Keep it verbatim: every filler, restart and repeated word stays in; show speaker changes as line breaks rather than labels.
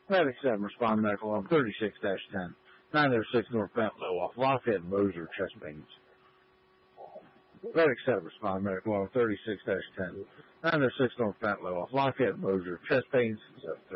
Medic seven, respond medical on thirty-six dash ten. nine oh six North Bentlow off Lafayette Moser, chest pains. Medic seven, respond medical on thirty-six dash ten. nine oh six North Bentlow off Lafayette Moser, chest pains.